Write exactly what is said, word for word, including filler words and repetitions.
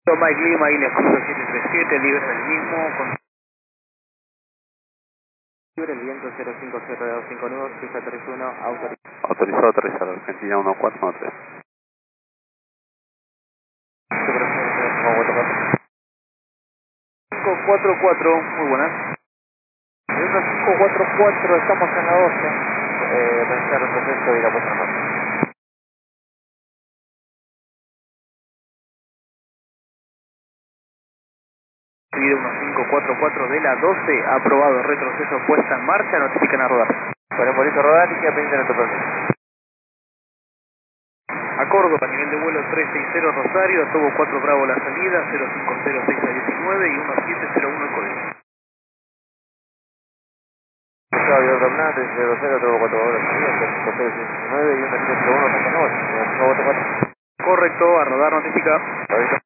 Mike Lima, India siete tres siete, libre del mismo, con libre el viento cero cinco cero dos cinco nueve, fija tres uno, autorizado. Autorizado a aterrizar, Argentina uno cuatro uno tres. cinco cuatro cuatro, muy buenas. cinco cuatro cuatro, estamos en la doce. Eh, pensar retroceso y la puesta en marcha. Seguido uno cinco cuatro cuatro de la doce, aprobado, retroceso, puesta en marcha, notifican a rodar. Ponemos listo a rodar y queda pendiente nuestro permiso. A Córdoba, nivel de vuelo trescientos sesenta Rosario, Tobo cuatro Bravo la salida, cero cinco cero seis a diecinueve y uno siete cero uno el código. Claudio Fernández, cero cero, otro cuatro horas, cero cinco cero seis nueve y uno siete cero uno, Santa Noche. Correcto, a rodar, notifica. Ahorita.